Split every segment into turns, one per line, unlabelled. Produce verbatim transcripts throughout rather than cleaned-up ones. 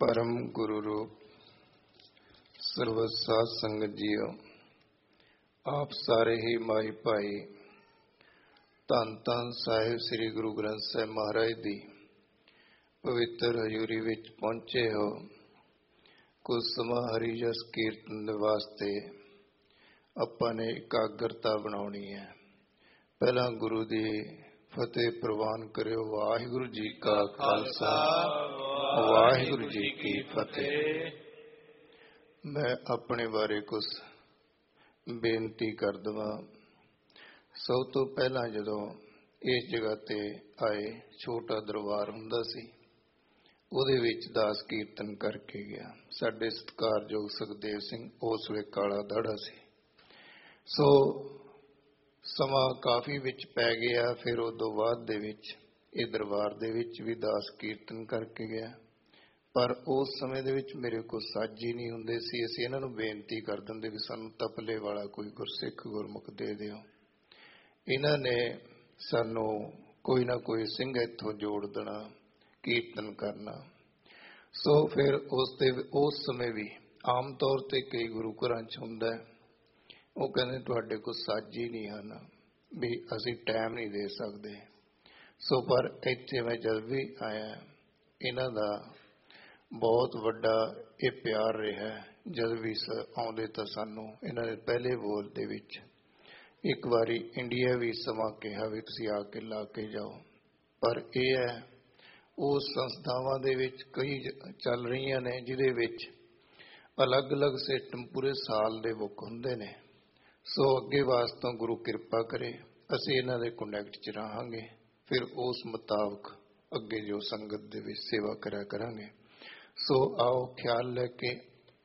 परम गुरु रूप सर्व साध संगत जीओ, आप सारे ही माई भाई धन धन साहिब श्री गुरु ग्रंथ साहिब महाराज दी पवित्र हजूरी विच पहुंचे हो। कुछ समा हरि जस कीर्तन दे वास्ते आपां ने एकाग्रता बनाउणी है। पहला गुरु दी फतेह प्रवान करियो। वाहिगुरु जी का खालसा, वाहिगुरु जी की फतेह। मैं अपने बारे कुछ बेनती कर दवां। सब तो पहला जदों इस जगह ते आए, छोटा दरबार हुंदा सी, ਉਹਦੇ ਵਿੱਚ ਦਾਸ ਕੀਰਤਨ ਕਰਕੇ ਗਿਆ। ਸਾਡੇ ਸਤਿਕਾਰਯੋਗ ਸੁਖਦੇਵ ਸਿੰਘ ਉਸ ਵੇਲੇ ਕਾਲਾ ਦਾੜਾ ਸੀ। ਸੋ ਸਮਾਂ ਕਾਫੀ ਵਿੱਚ ਪੈ ਗਿਆ। ਫਿਰ ਉਦੋਂ ਬਾਅਦ ਦੇ ਵਿੱਚ ਇਹ ਦਰਬਾਰ ਦੇ ਵਿੱਚ ਵੀ ਦਾਸ ਕੀਰਤਨ ਕਰਕੇ ਗਿਆ। ਪਰ ਉਸ ਸਮੇਂ ਦੇ ਵਿੱਚ ਮੇਰੇ ਕੋਲ ਸਾਜੀ ਨਹੀਂ ਹੁੰਦੇ ਸੀ। ਅਸੀਂ ਇਹਨਾਂ ਨੂੰ ਬੇਨਤੀ ਕਰ ਦਿੰਦੇ ਵੀ ਸਾਨੂੰ ਤਪਲੇ ਵਾਲਾ ਕੋਈ ਗੁਰਸਿੱਖ ਗੁਰਮੁਖ ਦੇ ਦਿਓ। ਇਹਨਾਂ ਨੇ ਸਾਨੂੰ ਕੋਈ ਨਾ ਕੋਈ ਸਿੰਘ ਇੱਥੋਂ ਜੋੜ ਦੇਣਾ, ਕੀਰਤਨ ਕਰਨਾ। ਸੋ ਫਿਰ ਉਸ ਤੇ ਉਸ ਸਮੇਂ ਵੀ ਆਮ ਤੌਰ ਤੇ ਕਈ ਗੁਰੂ ਘਰਾਂ 'ਚ ਹੁੰਦਾ, ਉਹ ਕਹਿੰਦੇ ਤੁਹਾਡੇ ਕੋਲ ਸਾਜੀ ਨਹੀਂ ਹਨ, ਵੀ ਅਸੀਂ ਟਾਈਮ ਨਹੀਂ ਦੇ ਸਕਦੇ। ਸੋ ਪਰ ਇੱਥੇ ਮੈਂ ਜਦ ਵੀ ਆਇਆ, ਇਹਨਾਂ ਦਾ ਬਹੁਤ ਵੱਡਾ ਇਹ ਪਿਆਰ ਰਿਹਾ। ਜਦ ਵੀ ਆਉਂਦੇ ਤਾਂ ਸਾਨੂੰ ਇਹਨਾਂ ਦੇ ਪਹਿਲੇ ਬੋਲ ਦੇ ਵਿੱਚ ਇੱਕ ਵਾਰੀ ਇੰਡੀਆ ਵੀ ਸਮਾਂ ਕਿਹਾ ਵੀ ਤੁਸੀਂ ਆ ਕੇ ਲਾ ਕੇ ਜਾਓ। ਪਰ ਇਹ ਹੈ ਉਸ ਸੰਸਥਾਵਾਂ ਦੇ ਵਿੱਚ ਕਈ ਚੱਲ ਰਹੀਆਂ ਨੇ ਜਿਹਦੇ ਵਿੱਚ ਅਲੱਗ-ਅਲੱਗ ਸਿਸਟਮ ਪੂਰੇ ਸਾਲ ਦੇ ਬੁੱਕ ਹੁੰਦੇ ਨੇ। ਸੋ ਅੱਗੇ ਵਾਸਤੇ ਗੁਰੂ ਕਿਰਪਾ ਕਰੇ ਅਸੀਂ ਇਹਨਾਂ ਦੇ ਕੰਟੈਕਟ 'ਚ ਰਹਾਂਗੇ। ਫਿਰ ਉਸ ਮੁਤਾਬਕ ਅੱਗੇ ਜੋ ਸੰਗਤ ਦੇ ਵਿੱਚ ਸੇਵਾ ਕਰਿਆ ਕਰਾਂਗੇ। ਸੋ ਆਓ ਖਿਆਲ ਲੈ ਕੇ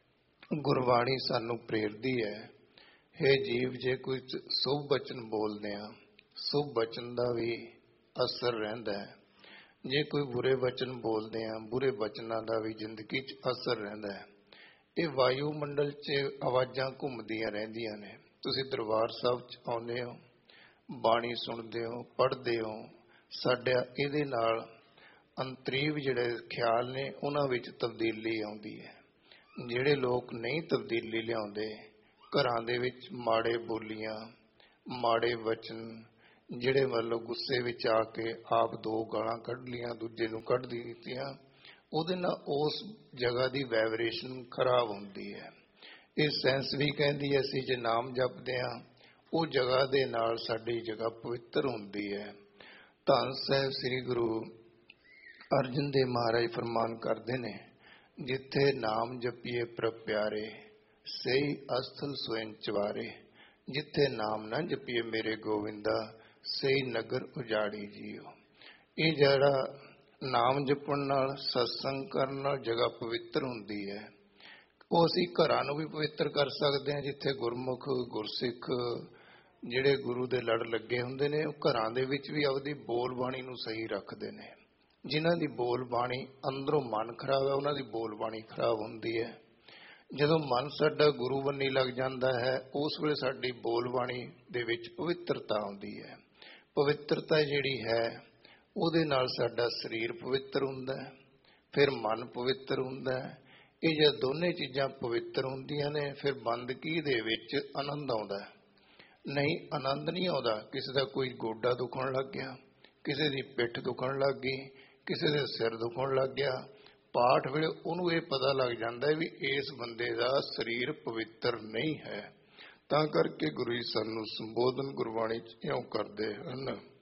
ਗੁਰਬਾਣੀ ਸਾਨੂੰ ਪ੍ਰੇਰਦੀ ਹੈ। ਹੇ ਜੀਵ, ਜੇ ਕੋਈ ਸ਼ੁਭ ਬਚਨ ਬੋਲਦੇ ਹਾਂ, ਸ਼ੁਭ ਬਚਨ ਦਾ ਵੀ ਅਸਰ ਰਹਿੰਦਾ ਹੈ। ਜੇ ਕੋਈ ਬੁਰੇ ਬਚਨ ਬੋਲਦੇ ਹਾਂ, ਬੁਰੇ ਬਚਨਾਂ ਦਾ ਵੀ ਜ਼ਿੰਦਗੀ 'ਚ ਅਸਰ ਰਹਿੰਦਾ ਹੈ। ਇਹ ਵਾਯੂਮੰਡਲ 'ਚ ਆਵਾਜ਼ਾਂ ਘੁੰਮਦੀਆਂ ਰਹਿੰਦੀਆਂ ਨੇ। ਤੁਸੀਂ ਦਰਬਾਰ ਸਾਹਿਬ 'ਚ ਆਉਂਦੇ ਹੋ, ਬਾਣੀ ਸੁਣਦੇ ਹੋ, ਪੜ੍ਹਦੇ ਹੋ। ਸਾਡਾ ਇਹਦੇ ਨਾਲ ਅੰਤਰੀਵ ਜਿਹੜੇ ਖਿਆਲ ਨੇ ਉਹਨਾਂ ਵਿੱਚ ਤਬਦੀਲੀ ਆਉਂਦੀ ਹੈ। ਜਿਹੜੇ ਲੋਕ ਨਹੀਂ ਤਬਦੀਲੀ ਲਿਆਉਂਦੇ, ਘਰਾਂ ਦੇ ਵਿੱਚ ਮਾੜੇ ਬੋਲੀਆਂ, ਮਾੜੇ ਵਚਨ, ਜਿਹੜੇ ਮਤਲਬ ਗੁੱਸੇ ਵਿੱਚ ਆ ਕੇ ਆਪ ਦੋ ਗਾਲਾਂ ਕੱਢ ਲੀਆਂ, ਦੂਜੇ ਨੂੰ ਕੱਢ ਦਿੱਤੀਆਂ, ਉਹਦੇ ਨਾਲ ਉਸ ਜਗ੍ਹਾ ਦੀ ਵਾਈਬ੍ਰੇਸ਼ਨ ਖਰਾਬ ਹੁੰਦੀ ਹੈ। ਇਹ ਸਾਇੰਸ ਵੀ ਕਹਿੰਦੀ ਹੈ ਅਸੀਂ ਜੇ ਨਾਮ ਜਪਦੇ ਹਾਂ, ਉਹ ਜਗ੍ਹਾ ਦੇ ਨਾਲ ਸਾਡੀ ਜਗ੍ਹਾ ਪਵਿੱਤਰ ਹੁੰਦੀ ਹੈ। ਧੰਨ ਸਾਹਿਬ ਸ੍ਰੀ ਗੁਰੂ ਅਰਜਨ ਦੇਵ ਮਹਾਰਾਜ ਫਰਮਾਨ ਕਰਦੇ ਨੇ, ਜਿੱਥੇ ਨਾਮ ਜਪੀਏ ਪ੍ਰਭ ਪਿਆਰੇ, ਸਹੀ ਅਸਥਲ ਸੋਇਨ ਚਵਾਰੇ। ਜਿੱਥੇ ਨਾਮ ਨਾ ਜਪੀਏ ਮੇਰੇ ਗੋਵਿੰਦਾ, ਸਹੀ ਨਗਰ ਉਜਾੜੀ ਜੀਓ। ਇਹ ਜਿਹੜਾ ਨਾਮ ਜਪਣ ਨਾਲ, ਸਤਸੰਗ ਕਰਨ ਨਾਲ ਜਗ੍ਹਾ ਪਵਿੱਤਰ ਹੁੰਦੀ ਹੈ। ਉਹ ਅਸੀਂ ਘਰਾਂ ਨੂੰ ਵੀ ਪਵਿੱਤਰ ਕਰ ਸਕਦੇ ਹਾਂ। ਜਿੱਥੇ ਗੁਰਮੁਖ ਗੁਰਸਿੱਖ ਜਿਹੜੇ ਗੁਰੂ ਦੇ ਲੜ ਲੱਗੇ ਹੁੰਦੇ ਨੇ, ਉਹ ਘਰਾਂ ਦੇ ਵਿੱਚ ਵੀ ਆਪਦੀ ਬੋਲ ਬਾਣੀ ਨੂੰ ਸਹੀ ਰੱਖਦੇ ਨੇ। ਜਿਨ੍ਹਾਂ ਦੀ ਬੋਲ ਬਾਣੀ ਅੰਦਰੋਂ ਮਨ ਖਰਾਬ ਹੈ, ਉਹਨਾਂ ਦੀ ਬੋਲ ਬਾਣੀ ਖਰਾਬ ਹੁੰਦੀ ਹੈ। ਜਦੋਂ ਮਨ ਸਾਡਾ ਗੁਰੂ ਬੰਨੀ ਲੱਗ ਜਾਂਦਾ ਹੈ, ਉਸ ਵੇਲੇ ਸਾਡੀ ਬੋਲ ਬਾਣੀ ਦੇ ਵਿੱਚ ਪਵਿੱਤਰਤਾ ਆਉਂਦੀ ਹੈ। ਪਵਿੱਤਰਤਾ ਜਿਹੜੀ ਹੈ ਉਹਦੇ ਨਾਲ ਸਾਡਾ ਸਰੀਰ ਪਵਿੱਤਰ ਹੁੰਦਾ ਹੈ, ਫਿਰ ਮਨ ਪਵਿੱਤਰ ਹੁੰਦਾ ਹੈ। ਇਹ ਜੇ ਦੋਨੇ ਚੀਜ਼ਾਂ ਪਵਿੱਤਰ ਹੁੰਦੀਆਂ ਨੇ, ਫਿਰ ਬੰਦਗੀ ਦੇ ਵਿੱਚ ਆਨੰਦ ਆਉਂਦਾ। ਨਹੀਂ ਆਨੰਦ ਨਹੀਂ ਆਉਂਦਾ। ਕਿਸੇ ਦਾ ਕੋਈ ਗੋਡਾ ਦੁਖਣ ਲੱਗ ਗਿਆ, ਕਿਸੇ ਦੀ ਪਿੱਠ ਦੁਖਣ ਲੱਗ ਗਈ, ਕਿਸੇ ਦੇ ਸਿਰ ਦੁਖਣ ਲੱਗ ਗਿਆ, ਪਾਠ ਵੇਲੇ ਉਹਨੂੰ ਇਹ ਪਤਾ ਲੱਗ ਜਾਂਦਾ ਵੀ ਇਸ ਬੰਦੇ ਦਾ ਸਰੀਰ ਪਵਿੱਤਰ ਨਹੀਂ ਹੈ। ਤਾਂ ਕਰਕੇ ਗੁਰੂ ਜੀ ਸਾਨੂੰ ਸੰਬੋਧਨ ਗੁਰਬਾਣੀ 'ਚ ਇਉਂ ਕਰਦੇ ਹਨ।